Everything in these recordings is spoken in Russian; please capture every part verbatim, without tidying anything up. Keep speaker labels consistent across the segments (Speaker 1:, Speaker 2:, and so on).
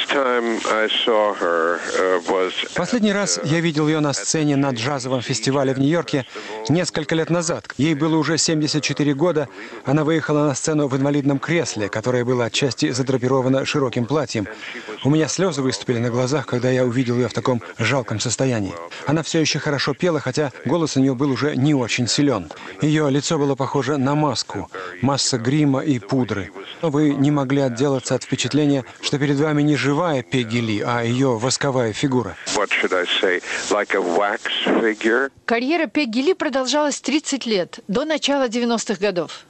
Speaker 1: Последний раз я видел ее на сцене на джазовом фестивале в Нью-Йорке несколько лет назад. Ей было уже семьдесят четыре года. Она выехала на сцену в инвалидном кресле, которое было отчасти задрапировано широким платьем. У меня слезы выступили на глазах, когда я увидел ее в таком жалком состоянии. Она все еще хорошо пела, хотя голос у нее был уже не очень силен. Ее лицо было похоже на маску, масса грима и пудры. Но вы не могли отделаться от впечатления, что перед вами не живая Пегги Ли, а ее восковая фигура.
Speaker 2: Карьера Пегги Ли продолжалась тридцать лет, до начала девяностых годов.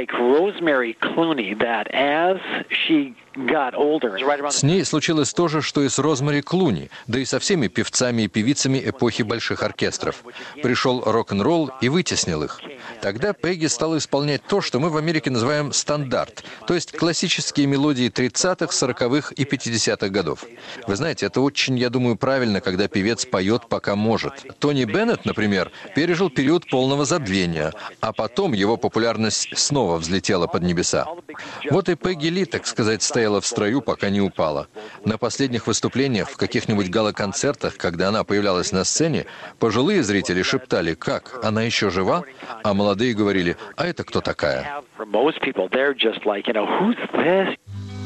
Speaker 3: С ней случилось то же, что и с Розмари Клуни, да и со всеми певцами и певицами эпохи больших оркестров. Пришел рок-н-ролл и вытеснил их. Тогда Пегги стала исполнять то, что мы в Америке называем стандарт, то есть классические мелодии тридцатых, сороковых и пятидесятых годов. Вы знаете, это очень, я думаю, правильно, когда певец поет, пока может. Тони Беннет, например, пережил период полного забвения, а потом его популярность снова взлетела под небеса. Вот и Пегги Ли, так сказать, стояла в строю, пока не упала. На последних выступлениях, в каких-нибудь гала-концертах, когда она появлялась на сцене, пожилые зрители шептали: «Как? Она еще жива?» А молодые говорили: «А это кто такая?»